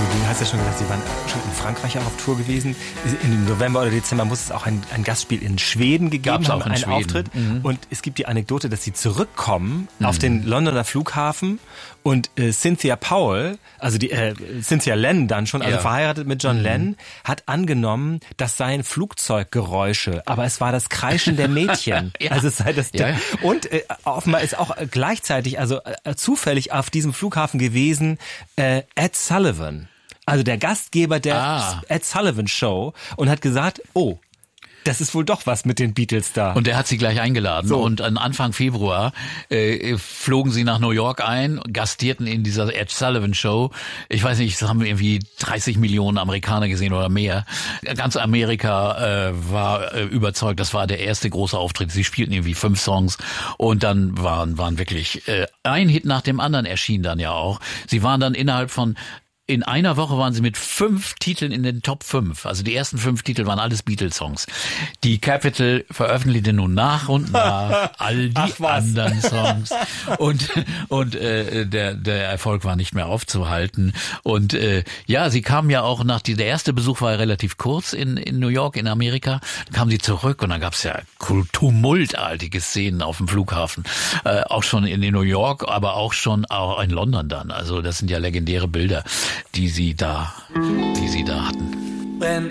du hast ja schon gesagt, Sie waren schon in Frankreich auch auf Tour gewesen. Im November oder Dezember muss es auch ein Gastspiel in Schweden gegeben haben, einen Schweden. Auftritt. Und es gibt die Anekdote, dass Sie zurückkommen auf den Londoner Flughafen und Cynthia Powell, also die Cynthia Lennon dann schon, also verheiratet mit John Lennon, hat angenommen, das seien Flugzeuggeräusche, aber es war das Kreischen der Mädchen. Also es sei das. Und offenbar ist auch gleichzeitig, also zufällig auf diesem Flughafen gewesen, Ed Sullivan, also der Gastgeber der Ed Sullivan Show, und hat gesagt, oh, das ist wohl doch was mit den Beatles da. Und der hat sie gleich eingeladen. So. Und Anfang Februar flogen sie nach New York ein, gastierten in dieser Ed Sullivan Show. Ich weiß nicht, das haben irgendwie 30 Millionen Amerikaner gesehen oder mehr. Ganz Amerika war überzeugt, das war der erste große Auftritt. Sie spielten irgendwie 5 Songs und dann waren wirklich ein Hit nach dem anderen erschien dann ja auch. Sie waren dann in einer Woche waren sie mit 5 Titeln in den Top 5. Also die ersten 5 Titel waren alles Beatles-Songs. Die Capitol veröffentlichte nun nach und nach all die anderen Songs. Und der Erfolg war nicht mehr aufzuhalten. Und sie kamen ja auch der erste Besuch war ja relativ kurz in New York, in Amerika. Dann kamen sie zurück und dann gab's ja tumultartige Szenen auf dem Flughafen. Auch schon in New York, aber auch in London dann. Also das sind ja legendäre Bilder, die sie da hatten.